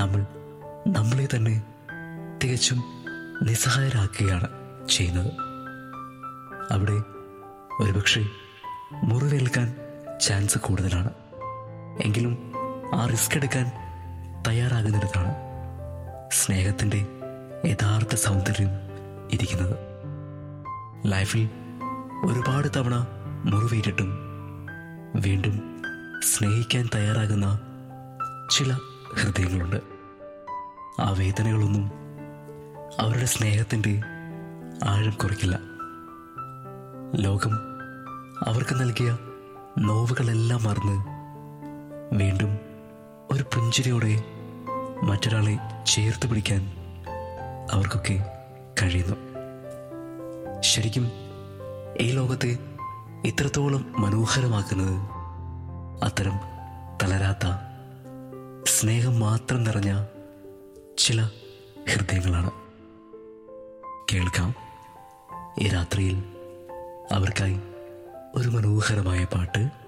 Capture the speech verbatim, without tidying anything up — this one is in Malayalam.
നമ്മൾ നമ്മളെ തന്നെ തികച്ചും നിസ്സഹായരാക്കുകയാണ് ചെയ്യുന്നത്. അവിടെ ഒരുപക്ഷെ മുറിവേൽക്കാൻ ചാൻസ് കൂടുതലാണ്. എങ്കിലും ആ റിസ്ക് എടുക്കാൻ തയ്യാറാകുന്നിടത്താണ് സ്നേഹത്തിൻ്റെ യഥാർത്ഥ സൗന്ദര്യം ഇരിക്കുന്നത്. ലൈഫിൽ ഒരുപാട് തവണ മുറിവേറ്റിട്ടും വീണ്ടും സ്നേഹിക്കാൻ തയ്യാറാകുന്ന ചില ഹൃദയങ്ങളുണ്ട്. ആ വേദനകളൊന്നും അവരുടെ സ്നേഹത്തിൻ്റെ ആഴം കുറയ്ക്കില്ല. ലോകം അവർക്ക് നൽകിയ നോവുകളെല്ലാം മറന്ന് വീണ്ടും ഒരു പുഞ്ചിരിയോടെ മറ്റൊരാളെ ചേർത്ത് പിടിക്കാൻ അവർക്കൊക്കെ കഴിയുന്നു. ശരിക്കും ഈ ലോകത്തെ ഇത്രത്തോളം മനോഹരമാക്കുന്നത് അത്തരം തളരാത്ത സ്നേഹം മാത്രം നിറഞ്ഞ ചില ഹൃദയങ്ങളാണ്. കേൾക്കാം ഈ രാത്രിയിൽ അവർക്കായി ഒരു മനോഹരമായ പാട്ട്.